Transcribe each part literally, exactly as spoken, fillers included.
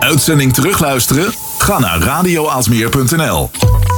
uitzending terugluisteren? Ga naar radio aalsmeer punt n l.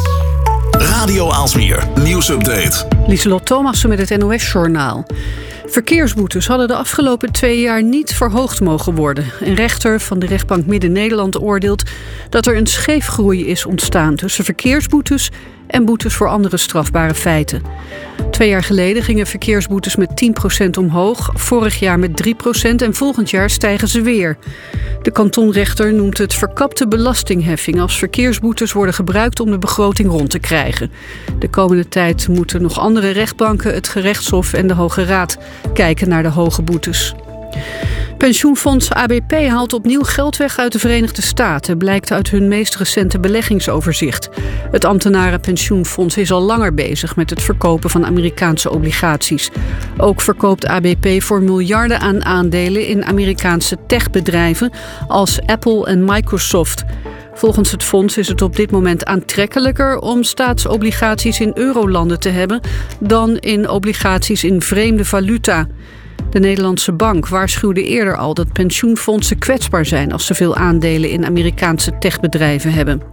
Radio Aalsmeer, nieuwsupdate. Lieselot Thomassen met het N O S-journaal. Verkeersboetes hadden de afgelopen twee jaar niet verhoogd mogen worden. Een rechter van de rechtbank Midden-Nederland oordeelt dat er een scheefgroei is ontstaan tussen verkeersboetes en boetes voor andere strafbare feiten. Twee jaar geleden gingen verkeersboetes met tien procent omhoog, vorig jaar met drie procent en volgend jaar stijgen ze weer. De kantonrechter noemt het verkapte belastingheffing als verkeersboetes worden gebruikt om de begroting rond te krijgen. De komende tijd moeten nog andere rechtbanken, het gerechtshof en de Hoge Raad kijken naar de hoge boetes. Pensioenfonds A B P haalt opnieuw geld weg uit de Verenigde Staten, blijkt uit hun meest recente beleggingsoverzicht. Het ambtenarenpensioenfonds is al langer bezig met het verkopen van Amerikaanse obligaties. Ook verkoopt A B P voor miljarden aan aandelen in Amerikaanse techbedrijven als Apple en Microsoft. Volgens het fonds is het op dit moment aantrekkelijker om staatsobligaties in eurolanden te hebben dan in obligaties in vreemde valuta. De Nederlandse bank waarschuwde eerder al dat pensioenfondsen kwetsbaar zijn als ze veel aandelen in Amerikaanse techbedrijven hebben.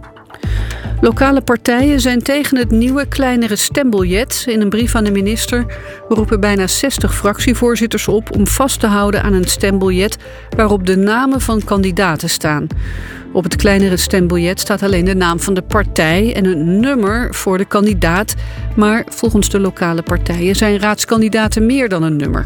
Lokale partijen zijn tegen het nieuwe, kleinere stembiljet. In een brief aan de minister roepen bijna zestig fractievoorzitters op om vast te houden aan een stembiljet waarop de namen van kandidaten staan. Op het kleinere stembiljet staat alleen de naam van de partij en een nummer voor de kandidaat. Maar volgens de lokale partijen zijn raadskandidaten meer dan een nummer.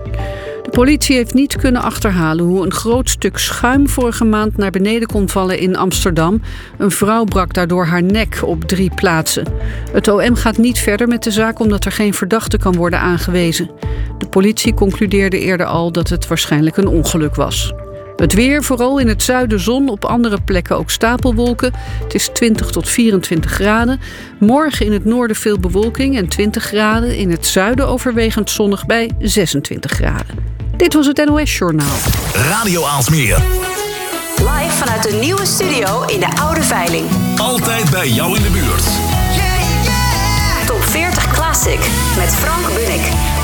De politie heeft niet kunnen achterhalen hoe een groot stuk schuim vorige maand naar beneden kon vallen in Amsterdam. Een vrouw brak daardoor haar nek op drie plaatsen. Het O M gaat niet verder met de zaak omdat er geen verdachte kan worden aangewezen. De politie concludeerde eerder al dat het waarschijnlijk een ongeluk was. Het weer, vooral in het zuiden zon, op andere plekken ook stapelwolken. Het is twintig tot vierentwintig graden. Morgen in het noorden veel bewolking en twintig graden. In het zuiden overwegend zonnig bij zesentwintig graden. Dit was het N O S-journaal. Radio Aalsmeer. Live vanuit de nieuwe studio in de Oude Veiling. Altijd bij jou in de buurt. Top veertig Classic met Frank Bunnik.